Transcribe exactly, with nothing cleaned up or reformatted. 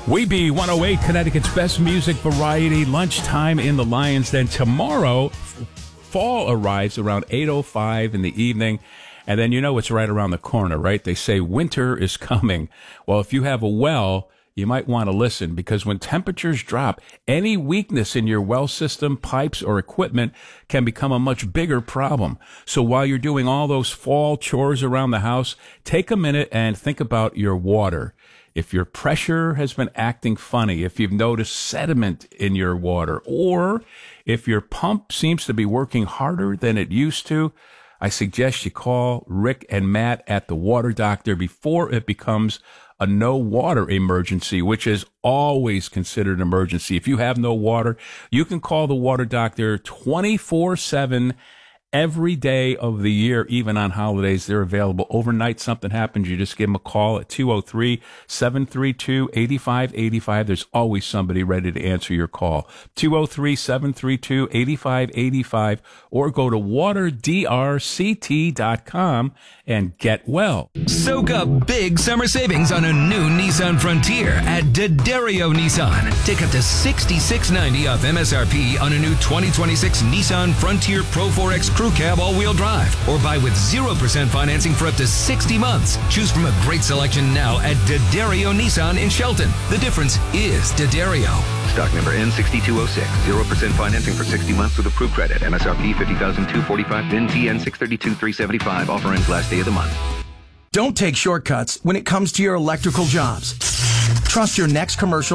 We Be one oh eight, Connecticut's best music variety, lunchtime in the Lions. Then tomorrow, fall arrives around eight oh five in the evening. And then you know it's right around the corner, right? They say winter is coming. Well, if you have a well, you might want to listen, because when temperatures drop, any weakness in your well system, pipes, or equipment can become a much bigger problem. So while you're doing all those fall chores around the house, take a minute and think about your water. If your pressure has been acting funny, if you've noticed sediment in your water, or if your pump seems to be working harder than it used to, I suggest you call Rick and Matt at the Water Doctor before it becomes a no water emergency, which is always considered an emergency. If you have no water, you can call the Water Doctor twenty-four seven every day of the year, even on holidays. They're available overnight. Something happens, you just give them a call at two oh three, seven three two, eight five eight five. There's always somebody ready to answer your call. two oh three, seven three two, eight five eight five, or go to water d r c t dot com and get well. Soak up big summer savings on a new Nissan Frontier at D'Addario Nissan. Take up to sixty-six ninety off M S R P on a new twenty twenty-six Nissan Frontier Pro four X Crew Cab all-wheel drive, or buy with zero percent financing for up to sixty months. Choose from a great selection now at D'Addario Nissan in Shelton. The difference is D'Addario. Stock number N six two oh six. zero percent financing for sixty months with approved credit. M S R P fifty thousand two hundred forty-five. N T N six thirty-two three seventy-five. Offer ends last day of the month. Don't take shortcuts when it comes to your electrical jobs. Trust your next commercial